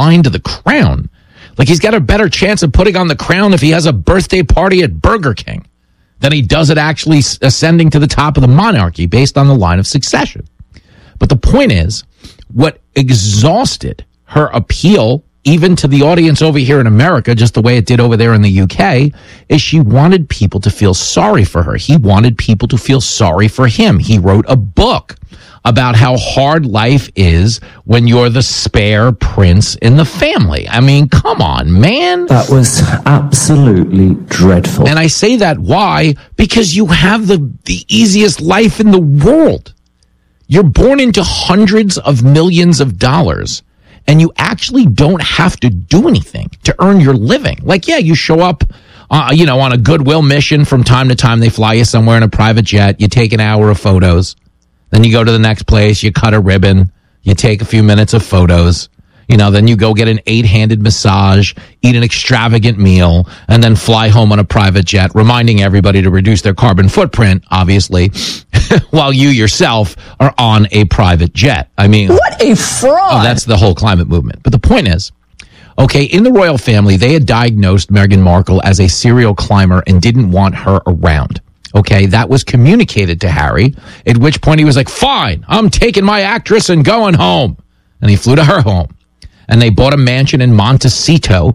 line to the crown. Like, he's got a better chance of putting on the crown if he has a birthday party at Burger King than he does it actually ascending to the top of the monarchy based on the line of succession. But the point is, what exhausted her appeal, even to the audience over here in America, just the way it did over there in the UK, is she wanted people to feel sorry for her. He wanted people to feel sorry for him. He wrote a book about how hard life is when you're the spare prince in the family. I mean, come on, man. That was absolutely dreadful. And I say that why? Because you have the easiest life in the world. You're born into hundreds of millions of dollars, and you actually don't have to do anything to earn your living. Like, yeah, you show up, on a goodwill mission from time to time. They fly you somewhere in a private jet. You take an hour of photos. Then you go to the next place. You cut a ribbon. You take a few minutes of photos. Then you go get an 8-handed massage, eat an extravagant meal, and then fly home on a private jet, reminding everybody to reduce their carbon footprint, obviously, while you yourself are on a private jet. I mean, what a fraud. Oh, that's the whole climate movement. But the point is, okay, in the royal family, they had diagnosed Meghan Markle as a serial climber and didn't want her around. Okay, that was communicated to Harry, at which point he was like, fine, I'm taking my actress and going home. And he flew to her home. And they bought a mansion in Montecito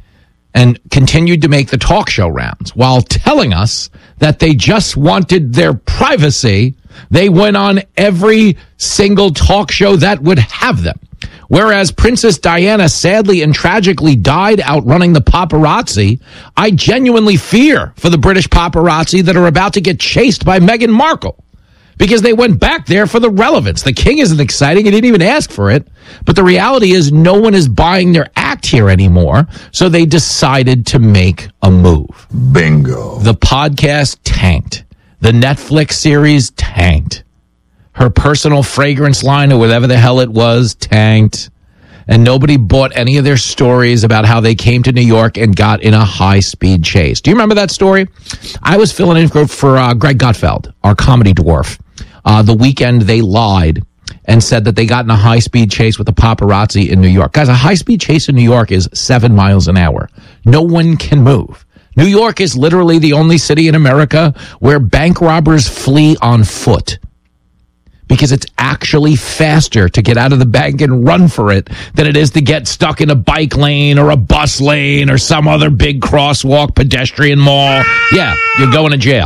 and continued to make the talk show rounds while telling us that they just wanted their privacy. They went on every single talk show that would have them. Whereas Princess Diana sadly and tragically died outrunning the paparazzi, I genuinely fear for the British paparazzi that are about to get chased by Meghan Markle. Because they went back there for the relevance. The king isn't exciting. He didn't even ask for it. But the reality is no one is buying their act here anymore. So they decided to make a move. Bingo. The podcast tanked. The Netflix series tanked. Her personal fragrance line or whatever the hell it was tanked. And nobody bought any of their stories about how they came to New York and got in a high-speed chase. Do you remember that story? I was filling in for Greg Gutfeld, our comedy dwarf. The weekend they lied and said that they got in a high-speed chase with the paparazzi in New York. Guys, a high-speed chase in New York is 7 miles an hour. No one can move. New York is literally the only city in America where bank robbers flee on foot. Because it's actually faster to get out of the bank and run for it than it is to get stuck in a bike lane or a bus lane or some other big crosswalk, pedestrian mall. Yeah, you're going to jail.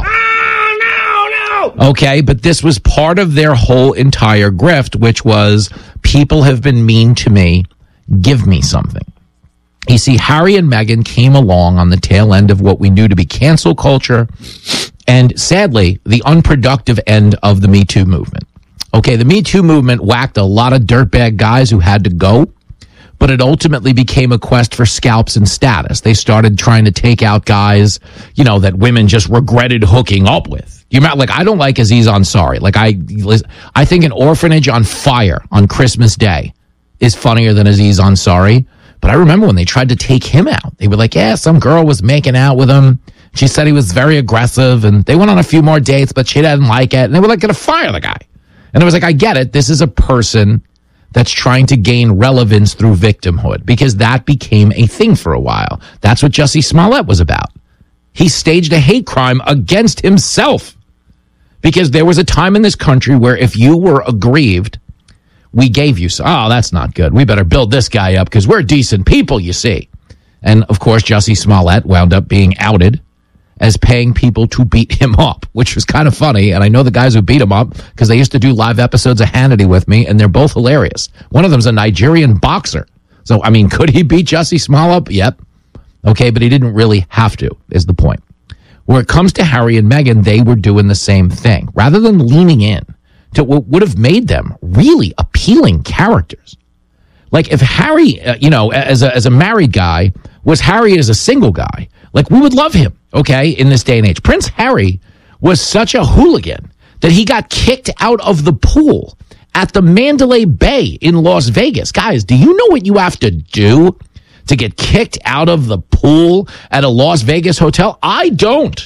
No. Okay, but this was part of their whole entire grift, which was people have been mean to me. Give me something. You see, Harry and Meghan came along on the tail end of what we knew to be cancel culture and, sadly, the unproductive end of the Me Too movement. Okay, the Me Too movement whacked a lot of dirtbag guys who had to go, but it ultimately became a quest for scalps and status. They started trying to take out guys, that women just regretted hooking up with. You remember, I don't like Aziz Ansari. I think an orphanage on fire on Christmas Day is funnier than Aziz Ansari. But I remember when they tried to take him out. They were like, yeah, some girl was making out with him. She said he was very aggressive, and they went on a few more dates, but she didn't like it. And they were going to fire the guy. And I was like, I get it. This is a person that's trying to gain relevance through victimhood because that became a thing for a while. That's what Jussie Smollett was about. He staged a hate crime against himself because there was a time in this country where if you were aggrieved, we gave you some. Oh, that's not good. We better build this guy up because we're decent people, you see. And, of course, Jussie Smollett wound up being outed as paying people to beat him up, which was kind of funny. And I know the guys who beat him up because they used to do live episodes of Hannity with me, and they're both hilarious. One of them's a Nigerian boxer. So, I mean, could he beat Jussie Smollett? Yep. Okay, but he didn't really have to, is the point. Where it comes to Harry and Meghan, they were doing the same thing. Rather than leaning in to what would have made them really appealing characters. Like if Harry, as a married guy, was Harry as a single guy, we would love him, okay, in this day and age. Prince Harry was such a hooligan that he got kicked out of the pool at the Mandalay Bay in Las Vegas. Guys, do you know what you have to do to get kicked out of the pool at a Las Vegas hotel? I don't.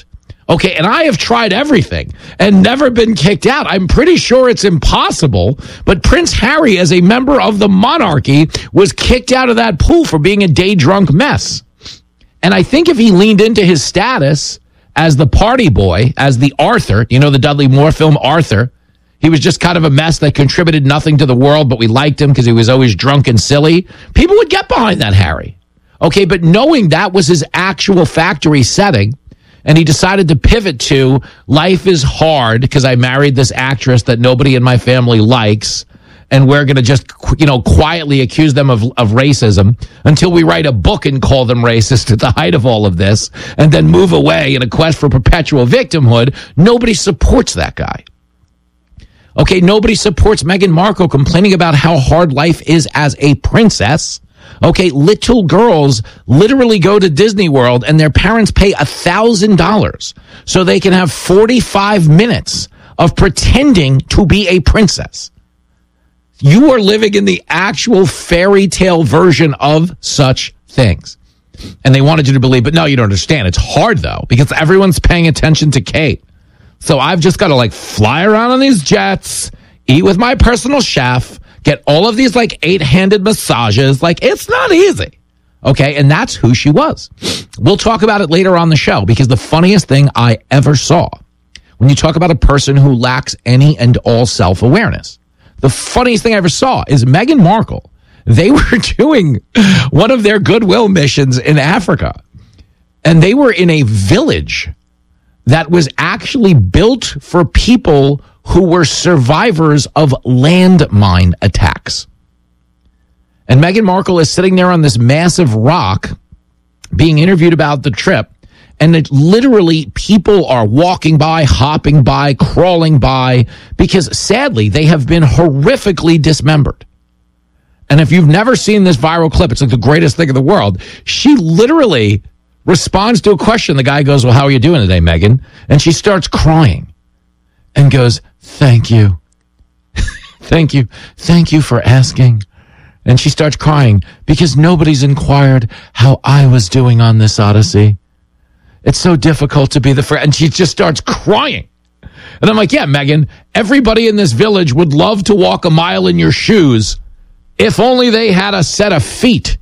Okay, and I have tried everything and never been kicked out. I'm pretty sure it's impossible, but Prince Harry, as a member of the monarchy, was kicked out of that pool for being a day-drunk mess. And I think if he leaned into his status as the party boy, as the Arthur, you know, the Dudley Moore film Arthur, he was just kind of a mess that contributed nothing to the world, but we liked him because he was always drunk and silly. People would get behind that Harry. Okay, but knowing that was his actual factory setting, and he decided to pivot to life is hard because I married this actress that nobody in my family likes, and we're going to just, quietly accuse them of racism until we write a book and call them racist at the height of all of this, and then move away in a quest for perpetual victimhood. Nobody supports that guy. Okay, nobody supports Meghan Markle complaining about how hard life is as a princess. Okay, little girls literally go to Disney World and their parents pay $1,000 so they can have 45 minutes of pretending to be a princess. You are living in the actual fairy tale version of such things. And they wanted you to believe, but no, you don't understand. It's hard, though, because everyone's paying attention to Kate. So I've just got to, fly around on these jets, eat with my personal chef, get all of these, 8-handed massages. It's not easy. Okay, and that's who she was. We'll talk about it later on the show, because the funniest thing I ever saw, when you talk about a person who lacks any and all self-awareness, the funniest thing I ever saw is Meghan Markle. They were doing one of their goodwill missions in Africa, and they were in a village that was actually built for people who were survivors of landmine attacks. And Meghan Markle is sitting there on this massive rock being interviewed about the trip, and it literally people are walking by, hopping by, crawling by, because sadly they have been horrifically dismembered. And if you've never seen this viral clip, it's the greatest thing in the world. She literally responds to a question. The guy goes, well, how are you doing today, Meghan? And she starts crying and goes, thank you. Thank you. Thank you for asking. And she starts crying because nobody's inquired how I was doing on this odyssey. It's so difficult to be the friend. And she just starts crying. And I'm like, yeah, Meghan, everybody in this village would love to walk a mile in your shoes if only they had a set of feet.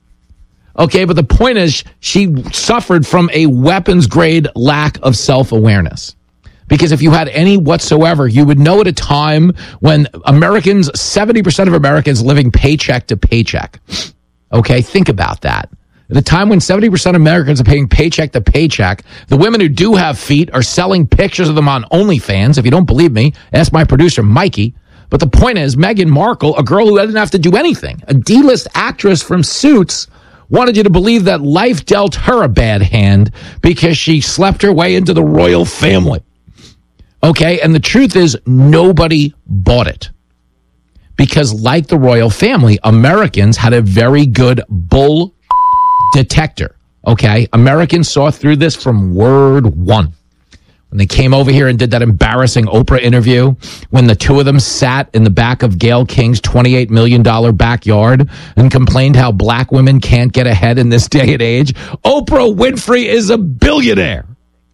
Okay, but the point is she suffered from a weapons-grade lack of self-awareness. Because if you had any whatsoever, you would know at a time when 70% of Americans living paycheck to paycheck. Okay, think about that. At a time when 70% of Americans are paying paycheck to paycheck, the women who do have feet are selling pictures of them on OnlyFans. If you don't believe me, ask my producer, Mikey. But the point is, Meghan Markle, a girl who didn't have to do anything, a D-list actress from Suits, wanted you to believe that life dealt her a bad hand because she slept her way into the royal family. Okay, and the truth is, nobody bought it. Because like the royal family, Americans had a very good bull detector. Okay, Americans saw through this from word one. When they came over here and did that embarrassing Oprah interview, when the two of them sat in the back of Gayle King's $28 million backyard and complained how black women can't get ahead in this day and age, Oprah Winfrey is a billionaire.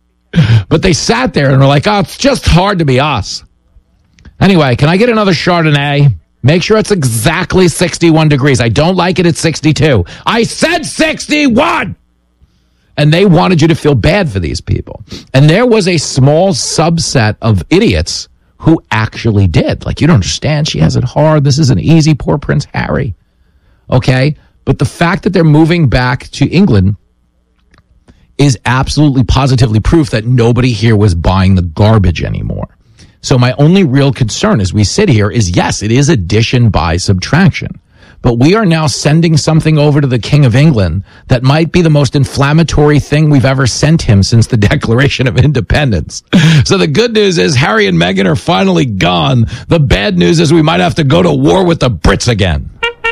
But they sat there and were like, oh, it's just hard to be us. Anyway, can I get another Chardonnay? Make sure it's exactly 61 degrees. I don't like it at 62. I said 61! And they wanted you to feel bad for these people. And there was a small subset of idiots who actually did. You don't understand. She has it hard. This isn't easy. Poor Prince Harry. Okay? But the fact that they're moving back to England is absolutely positively proof that nobody here was buying the garbage anymore. So my only real concern as we sit here is, yes, it is addition by subtraction. But we are now sending something over to the King of England that might be the most inflammatory thing we've ever sent him since the Declaration of Independence. So the good news is Harry and Meghan are finally gone. The bad news is we might have to go to war with the Brits again.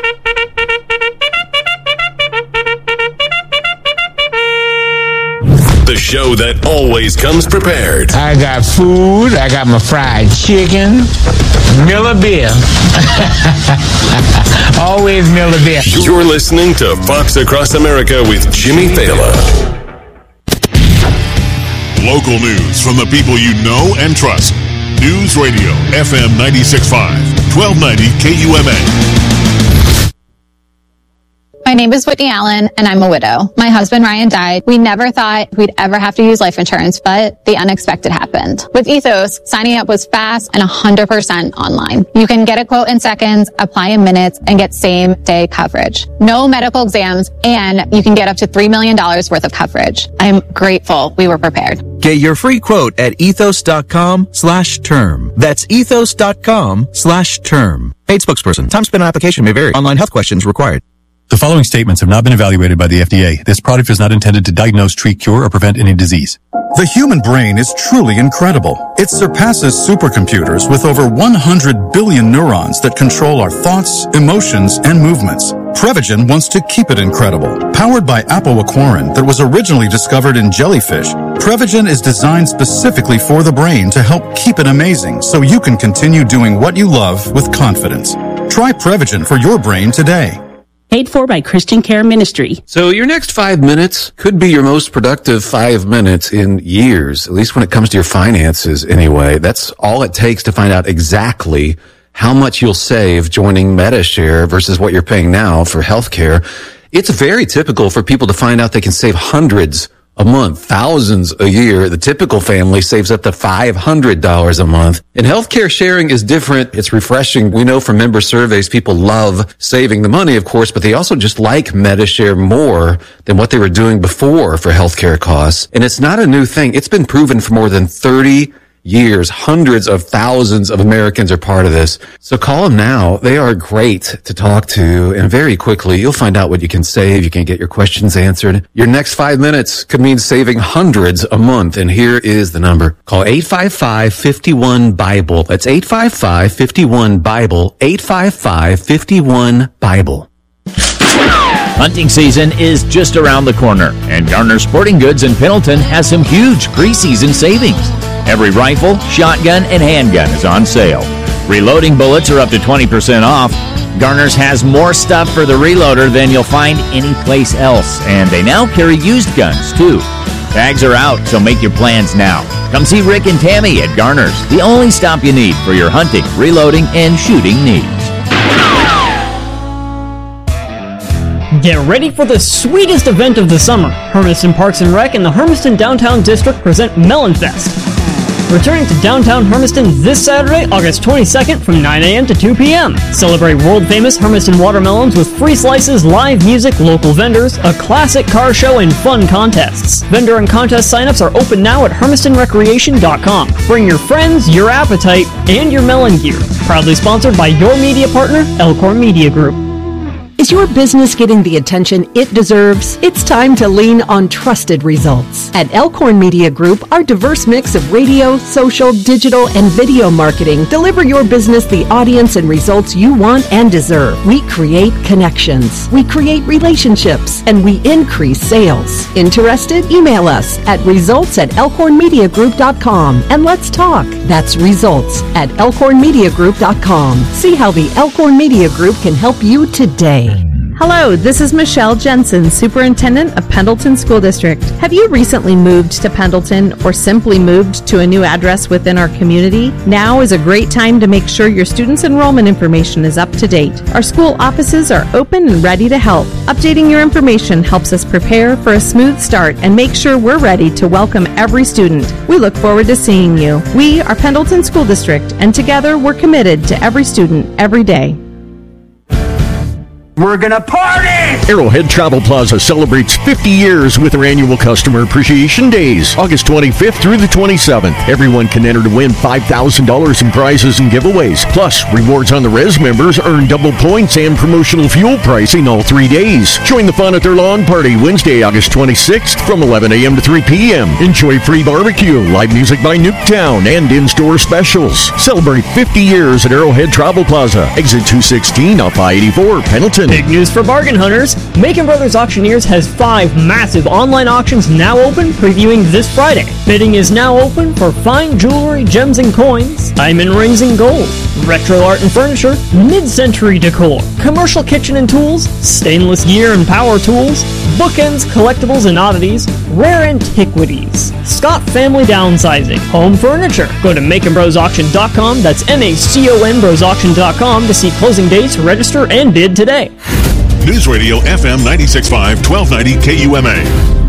The show that always comes prepared. I got food. I got my fried chicken. Miller beer. Always Miller beer. You're listening to Fox Across America with Jimmy Fallon. Local news from the people you know and trust. News Radio, FM 96.5, 1290 KUMA. My name is Whitney Allen, and I'm a widow. My husband, Ryan, died. We never thought we'd ever have to use life insurance, but the unexpected happened. With Ethos, signing up was fast and 100% online. You can get a quote in seconds, apply in minutes, and get same-day coverage. No medical exams, and you can get up to $3 million worth of coverage. I'm grateful we were prepared. Get your free quote at ethos.com/term. That's ethos.com/term. Paid spokesperson. Time spent on application may vary. Online health questions required. The following statements have not been evaluated by the FDA. This product is not intended to diagnose, treat, cure, or prevent any disease. The human brain is truly incredible. It surpasses supercomputers with over 100 billion neurons that control our thoughts, emotions, and movements. Prevagen wants to keep it incredible. Powered by apoaquarin that was originally discovered in jellyfish, Prevagen is designed specifically for the brain to help keep it amazing so you can continue doing what you love with confidence. Try Prevagen for your brain today. Paid for by Christian Care Ministry. So your next 5 minutes could be your most productive 5 minutes in years, at least when it comes to your finances anyway. That's all it takes to find out exactly how much you'll save joining Medi-Share versus what you're paying now for healthcare. It's very typical for people to find out they can save hundreds a month, thousands a year. The typical family saves up to $500 a month. And healthcare sharing is different. It's refreshing. We know from member surveys, people love saving the money, of course, but they also just like Medi-Share more than what they were doing before for healthcare costs. And it's not a new thing. It's been proven for more than 30 years. Hundreds of thousands of Americans are part of this. So call them now. They are great to talk to, and very quickly you'll find out what you can save. You can get your questions answered. Your next 5 minutes could mean saving hundreds a month, and here is the number. Call 855-51-BIBLE. That's 855-51-BIBLE. 855-51-BIBLE. Hunting season is just around the corner, and Garner Sporting Goods in Pendleton has some huge preseason savings. Every rifle, shotgun, and handgun is on sale. Reloading bullets are up to 20% off. Garner's has more stuff for the reloader than you'll find anyplace else, and they now carry used guns, too. Tags are out, so make your plans now. Come see Rick and Tammy at Garner's, the only stop you need for your hunting, reloading, and shooting needs. Get ready for the sweetest event of the summer. Hermiston Parks and Rec and the Hermiston Downtown District present Melon Fest. Returning to downtown Hermiston this Saturday, August 22nd from 9 a.m. to 2 p.m. Celebrate world-famous Hermiston watermelons with free slices, live music, local vendors, a classic car show, and fun contests. Vendor and contest signups are open now at hermistonrecreation.com. Bring your friends, your appetite, and your melon gear. Proudly sponsored by your media partner, Elkhorn Media Group. Is your business getting the attention it deserves? It's time to lean on trusted results. At Elkhorn Media Group, our diverse mix of radio, social, digital, and video marketing deliver your business the audience and results you want and deserve. We create connections, we create relationships, and we increase sales. Interested? Email us at results@elkhornmediagroup.com and let's talk. That's results@elkhornmediagroup.com. See how the Elkhorn Media Group can help you today. Hello, this is Michelle Jensen, Superintendent of Pendleton School District. Have you recently moved to Pendleton or simply moved to a new address within our community? Now is a great time to make sure your students' enrollment information is up to date. Our school offices are open and ready to help. Updating your information helps us prepare for a smooth start and make sure we're ready to welcome every student. We look forward to seeing you. We are Pendleton School District, and together we're committed to every student every day. We're gonna party! Arrowhead Travel Plaza celebrates 50 years with their annual Customer Appreciation Days, August 25th through the 27th. Everyone can enter to win $5,000 in prizes and giveaways. Plus, rewards on the Res members earn double points and promotional fuel pricing all 3 days. Join the fun at their lawn party Wednesday, August 26th from 11 a.m. to 3 p.m. Enjoy free barbecue, live music by Nuketown, and in-store specials. Celebrate 50 years at Arrowhead Travel Plaza, exit 216 off I-84, Pendleton. Big news for bargain hunters. Macon Brothers Auctioneers has 5 massive online auctions now open, previewing this Friday. Bidding is now open for fine jewelry, gems and coins, diamond rings and gold, retro art and furniture, mid-century decor, commercial kitchen and tools, stainless gear and power tools, bookends, collectibles and oddities, rare antiquities, Scott Family Downsizing, home furniture. Go to MaconBrosAuction.com, that's MaconBrosAuction.com to see closing dates, register, and bid today. News Radio FM 96.5, 1290 KUMA.